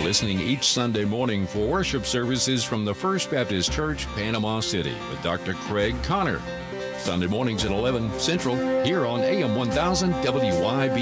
listening each Sunday morning for worship services from the First Baptist Church, Panama City, with Dr. Craig Connor. Sunday mornings at 11 Central here on AM 1000 WYB.